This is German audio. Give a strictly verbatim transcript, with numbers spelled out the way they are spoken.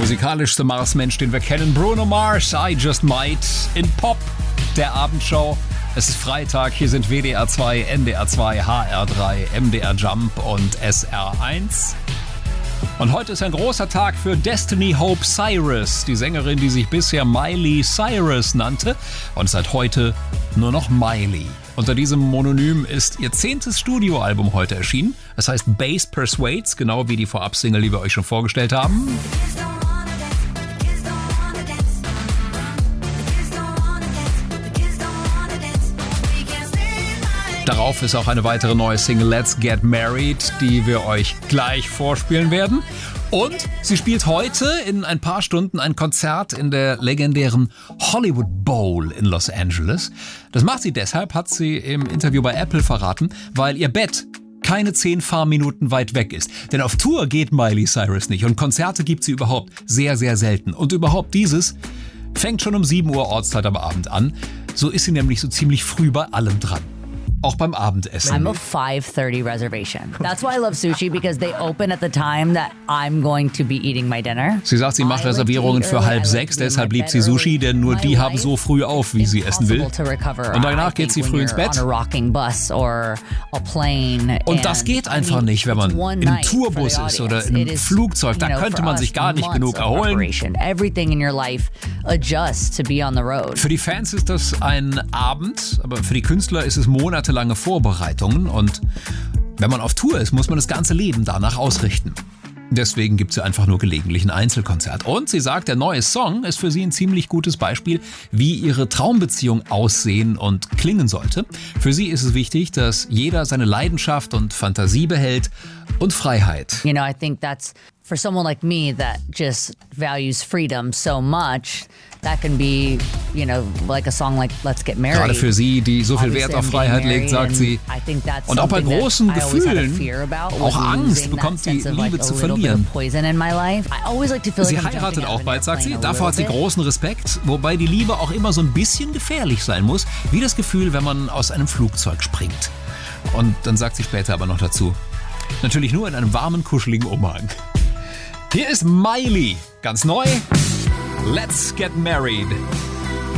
musikalischste Marsmensch, den wir kennen, Bruno Mars, I Just Might, in Pop, der Abendshow. Es ist Freitag, hier sind W D R zwei, N D R zwei, H R drei, M D R Jump und S R eins. Und heute ist ein großer Tag für Destiny Hope Cyrus, die Sängerin, die sich bisher Miley Cyrus nannte und seit heute nur noch Miley. Unter diesem Mononym ist ihr zehntes Studioalbum heute erschienen. Es heißt Bass Persuades, genau wie die Vorab-Single, die wir euch schon vorgestellt haben. Darauf ist auch eine weitere neue Single, Let's Get Married, die wir euch gleich vorspielen werden. Und sie spielt heute in ein paar Stunden ein Konzert in der legendären Hollywood Bowl in Los Angeles. Das macht sie deshalb, hat sie im Interview bei Apple verraten, weil ihr Bett keine zehn Fahrminuten weit weg ist. Denn auf Tour geht Miley Cyrus nicht und Konzerte gibt sie überhaupt sehr, sehr selten. Und überhaupt dieses fängt schon um sieben Uhr Ortszeit am Abend an. So ist sie nämlich so ziemlich früh bei allem dran. Auch beim Abendessen. I'm a five thirty reservation. That's why I love sushi, because they open at the time that I'm going to be eating my dinner. Sie sagt, sie macht Reservierungen für halb sechs, deshalb liebt sie Sushi, denn nur die haben so früh auf, wie sie essen will. Und danach geht sie früh ins Bett. Und das geht einfach nicht, wenn man im Tourbus ist oder in einem Flugzeug. Da könnte man sich gar nicht genug erholen. Für die Fans ist das ein Abend, aber für die Künstler ist es Monate lange Vorbereitungen und wenn man auf Tour ist, muss man das ganze Leben danach ausrichten. Deswegen gibt sie einfach nur gelegentlich ein Einzelkonzert. Und sie sagt, der neue Song ist für sie ein ziemlich gutes Beispiel, wie ihre Traumbeziehung aussehen und klingen sollte. Für sie ist es wichtig, dass jeder seine Leidenschaft und Fantasie behält und Freiheit. You know, I think that's for someone like me that just values freedom so much. That can be, you know, like a song like Let's Get Married. Gerade für sie, die so viel Wert auf Freiheit legt, sagt sie. Und auch bei großen Gefühlen, auch Angst bekommt die Liebe zu verlieren. Sie heiratet auch bald, sagt sie. Davor hat sie großen Respekt, wobei die Liebe auch immer so ein bisschen gefährlich sein muss, wie das Gefühl, wenn man aus einem Flugzeug springt. Und dann sagt sie später aber noch dazu, natürlich nur in einem warmen, kuscheligen Umhang. Hier ist Miley, ganz neu. Let's Get Married.